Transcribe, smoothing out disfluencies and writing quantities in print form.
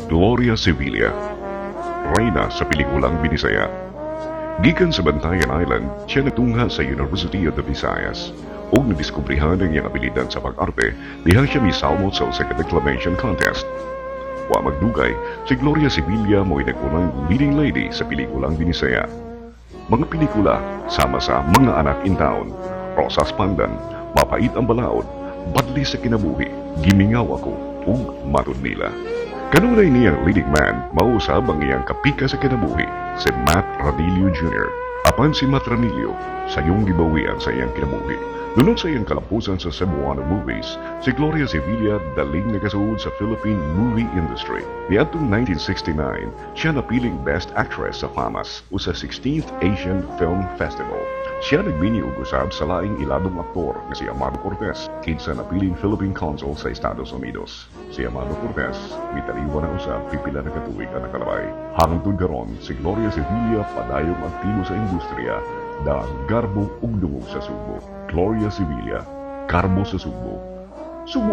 Gloria Sevilla, reyna sa pelikulang Binisaya. Gikan sa Bantayan Island, siya nagtungha sa University of the Visayas ug nadiskubrihan ang iyang abilidad sa pag-arte diha siya misalmot sa usa ka declamation contest. Wa magdugay, si Gloria Sevilla mo'y nag-unang leading lady sa pelikulang Binisaya. Mga pelikula sama sa Mga Anak in Town, Rosas Pandan, Mapait ang Balaod, Badli sa Kinabuhi, Gimingaw Ako, ug Matod Nila. Kanunay niyang leading man, mausab ang iyang kapika sa kinabuhi, si Matt Ranillo Jr. Apan si Matt Ranillo, sayong gibawian sa iyang kinabuhi. Lunod sa iyang kalapusan sa Cebuano movies, si Gloria Sevilla daling nagasuod sa Philippine movie industry. Niadtong 1969, siya napiling Best Actress sa FAMAS o sa 16th Asian Film Festival. Siya nagbini og usab sa laing iladong aktor nga si Amado Cortez, kinsa napiling Philippine Consul sa Estados Unidos. Si Amado Cortez, mitaliwan na usab pipila na katuig ang nakalabay. Hangtod karon, si Gloria Sevilla padayong aktibo sa industriya dahil garbo ug dungog sa Subo. Gloria Sevilla, Karbo sa Subo. Subo